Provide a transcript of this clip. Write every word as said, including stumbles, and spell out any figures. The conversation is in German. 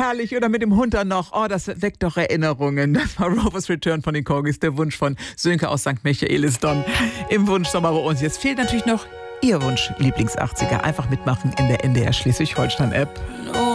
herrlich. Oder mit dem Hund dann noch. Oh, das weckt doch Erinnerungen. Das war Rovers Return von den Corgis, der Wunsch von Sönke aus Sankt Michaelisdonn im Wunschsommer bei uns. Jetzt fehlt natürlich noch Ihr Wunsch, Lieblings-achtziger. Einfach mitmachen in der N D R Schleswig-Holstein-App.